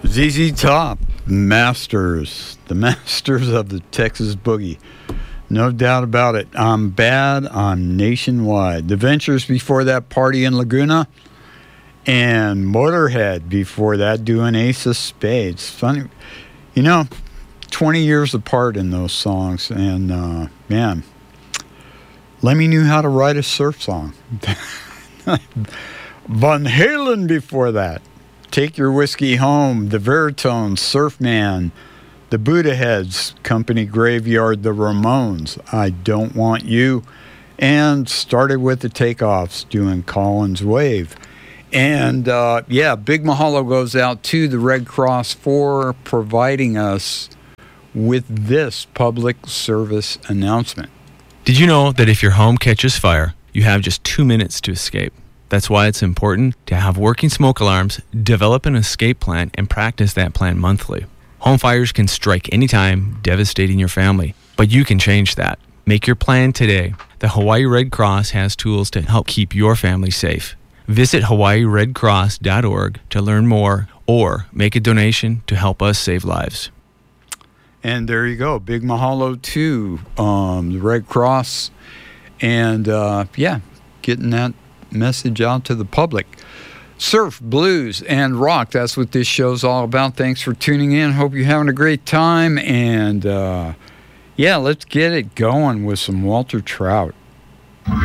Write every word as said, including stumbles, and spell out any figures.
Z Z Top, masters, the masters of the Texas Boogie. No doubt about it. I'm Bad, I'm Nationwide. The Ventures before that, Party in Laguna. And Motorhead before that, doing Ace of Spades. Funny, you know, twenty years apart in those songs. And, uh, man, Lemmy knew how to write a surf song. Van Halen before that. Take Your Whiskey Home, The Veritones, Surfman, The Buddha Heads, Company Graveyard, The Ramones, I Don't Want You, and started with the Takeoffs doing Collins Wave. And, uh, yeah, big mahalo goes out to the Red Cross for providing us with this public service announcement. Did you know that if your home catches fire, you have just two minutes to escape? That's why it's important to have working smoke alarms, develop an escape plan, and practice that plan monthly. Home fires can strike anytime, devastating your family, but you can change that. Make your plan today. The Hawaii Red Cross has tools to help keep your family safe. Visit hawaii red cross dot org to learn more or make a donation to help us save lives. And there you go. Big mahalo to um, the Red Cross. And, uh, yeah, getting that message out to the public. Surf, blues, and rock. That's what this show's all about. Thanks for tuning in. Hope you're having a great time. And, uh, yeah, let's get it going with some Walter Trout.